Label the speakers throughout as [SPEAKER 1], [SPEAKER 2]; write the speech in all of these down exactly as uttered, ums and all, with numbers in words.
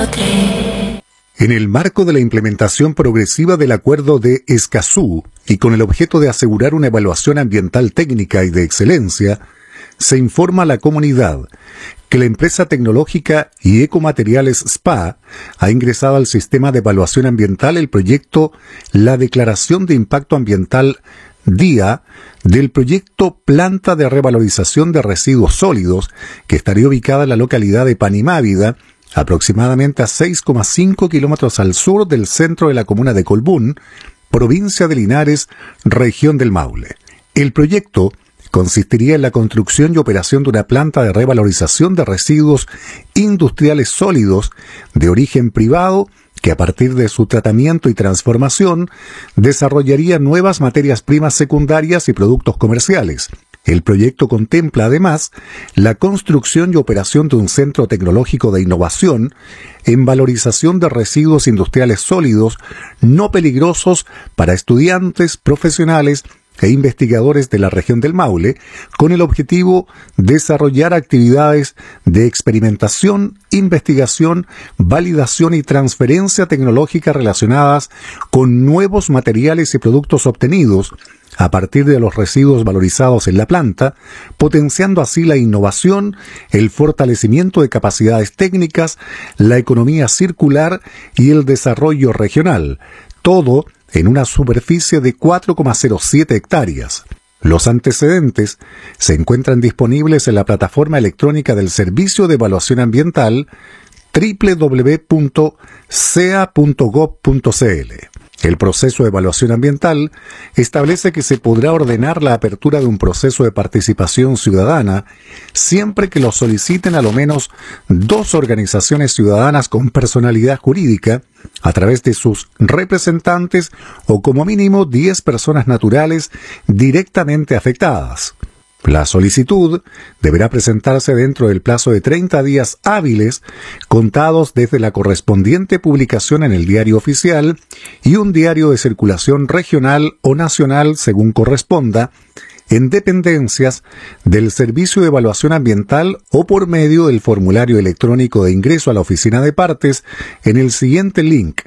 [SPEAKER 1] En el marco de la implementación progresiva del Acuerdo de Escazú y con el objeto de asegurar una evaluación ambiental técnica y de excelencia, se informa a la comunidad que la empresa tecnológica y Ecomateriales S P A ha ingresado al sistema de evaluación ambiental el proyecto La Declaración de Impacto Ambiental D I A del proyecto Planta de Revalorización de Residuos Sólidos, que estaría ubicada en la localidad de Panimávida, aproximadamente a seis coma cinco kilómetros al sur del centro de la comuna de Colbún, provincia de Linares, región del Maule. El proyecto consistiría en la construcción y operación de una planta de revalorización de residuos industriales sólidos de origen privado que a partir de su tratamiento y transformación desarrollaría nuevas materias primas secundarias y productos comerciales. El proyecto contempla además la construcción y operación de un centro tecnológico de innovación en valorización de residuos industriales sólidos no peligrosos para estudiantes, profesionales e investigadores de la región del Maule, con el objetivo de desarrollar actividades de experimentación, investigación, validación y transferencia tecnológica relacionadas con nuevos materiales y productos obtenidos a partir de los residuos valorizados en la planta, potenciando así la innovación, el fortalecimiento de capacidades técnicas, la economía circular y el desarrollo regional, todo en una superficie de cuatro coma cero siete hectáreas. Los antecedentes se encuentran disponibles en la plataforma electrónica del Servicio de Evaluación Ambiental doble u doble u doble u punto c e a punto gob punto c l. El proceso de evaluación ambiental establece que se podrá ordenar la apertura de un proceso de participación ciudadana siempre que lo soliciten a lo menos dos organizaciones ciudadanas con personalidad jurídica a través de sus representantes o como mínimo diez personas naturales directamente afectadas. La solicitud deberá presentarse dentro del plazo de treinta días hábiles contados desde la correspondiente publicación en el Diario Oficial y un diario de circulación regional o nacional según corresponda, en dependencias del Servicio de Evaluación Ambiental o por medio del formulario electrónico de ingreso a la oficina de partes en el siguiente link: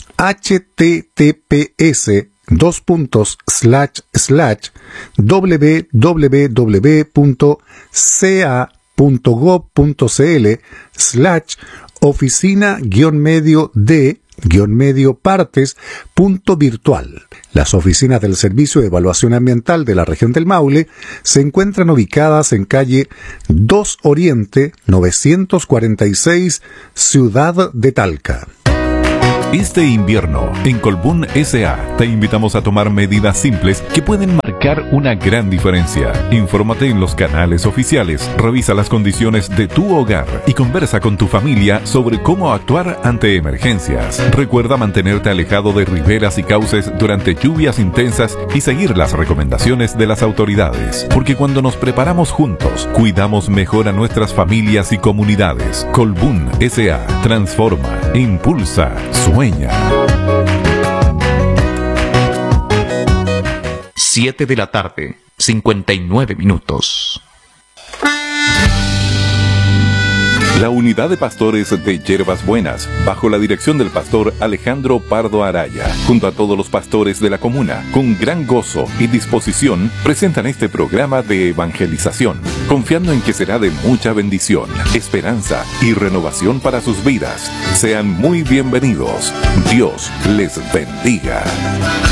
[SPEAKER 1] h t t p s dos puntos slash slash w w w punto c e a punto gob punto c l slash oficina guión medio de guión medio partes punto virtual. Las oficinas del Servicio de Evaluación Ambiental de la región del Maule se encuentran ubicadas en calle dos Oriente novecientos cuarenta y seis, Ciudad de Talca.
[SPEAKER 2] Este invierno, en Colbún S A, te invitamos a tomar medidas simples que pueden marcar una gran diferencia. Infórmate en los canales oficiales, revisa las condiciones de tu hogar y conversa con tu familia sobre cómo actuar ante emergencias. Recuerda mantenerte alejado de riberas y cauces durante lluvias intensas y seguir las recomendaciones de las autoridades. Porque cuando nos preparamos juntos, cuidamos mejor a nuestras familias y comunidades. Colbún S A transforma, impulsa, sueña.
[SPEAKER 3] siete de la tarde, cincuenta y nueve minutos.
[SPEAKER 2] La unidad de pastores de Hierbas Buenas, bajo la dirección del pastor Alejandro Pardo Araya, junto a todos los pastores de la comuna, con gran gozo y disposición, presentan este programa de evangelización, confiando en que será de mucha bendición, esperanza y renovación para sus vidas. Sean muy bienvenidos. Dios les bendiga.